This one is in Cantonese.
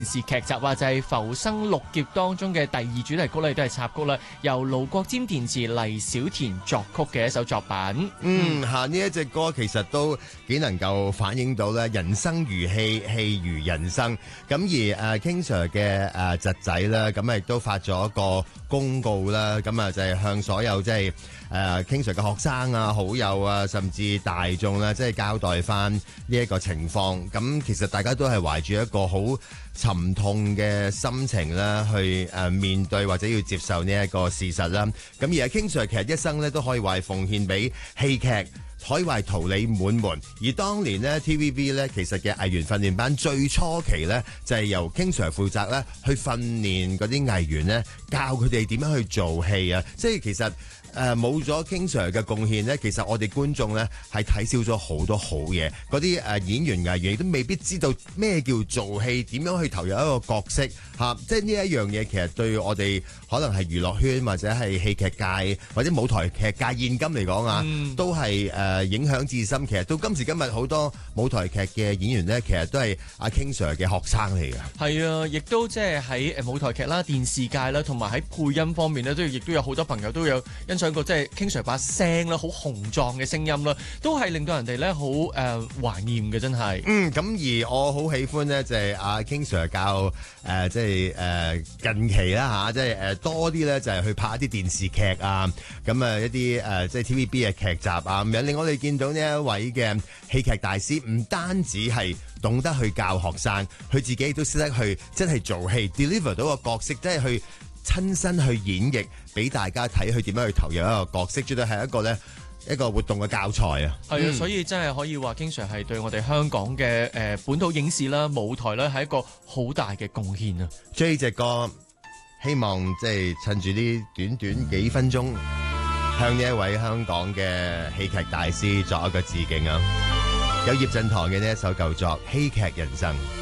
電視劇集啊，就係《浮生六劫》當中嘅第二主題曲咧，都係插曲啦，由盧國沾填詞、黎小田作曲嘅一首作品。 呢一隻歌其實都幾能夠反映到咧，人生如戲，戲如人生。咁而King Sir 嘅侄仔啦，咁亦都發咗一個公告啦，咁就係向所有即係King Sir 嘅學生啊、好友啊，甚至大眾啦，即係交代翻呢一個情況。咁其實大家都係懷住一個好沉痛嘅心情啦，去面對或者要接受呢一個事實啦。咁而King Sir 其實一生咧都可以話係奉獻俾戲劇，可以話係桃李滿門。而當年呢 TVB 咧其實嘅藝員訓練班最初期咧就係由 King Sir 負責咧去訓練嗰啲藝員咧，教佢哋點樣去做戲啊。即係其實冇咗 King Sir 嘅貢獻咧，其實我哋觀眾咧係睇少咗好多好嘢。嗰啲演員藝員亦都未必知道咩叫做戲，點樣去投入一個角色嚇。即係呢一樣嘢，其實對我哋可能係娛樂圈或者係戲劇界或者舞台劇界現今嚟講啊，都係影響至深。其實到今時今日，好多舞台劇嘅演員咧，其實都係阿 King Sir 嘅學生嚟嘅。 係啊，亦都即係喺舞台劇啦、電視界啦，同埋喺配音方面咧，亦都有好多朋友都有欣賞過，即係 King Sir 把聲啦，好雄壯嘅聲音啦，都係令到人哋咧好懷念嘅，真係。 咁而我好喜歡咧，就係阿 King Sir 教即係近期啦嚇，即係多啲咧就係去拍一啲電視劇啊，咁一啲即係 TVB 嘅劇集啊咁樣，令我哋見到呢一位嘅戲劇大師，唔單止係懂得去教學生，佢自己都識得去真係做戲 ，deliver 到個角色，即係去親身去演繹俾大家睇，佢點樣去投入一個角色，絕對係一個活動嘅教材啊！ 係啊，所以真係可以話，King Sir係對我哋香港嘅本土影視啦、舞台啦，係一個好大嘅貢獻啊！ 所以呢隻歌，希望即係趁住呢短短幾分鐘，向呢一位香港嘅戲劇大師作一個致敬啊！有葉振棠嘅呢一首舊作《戲劇人生》。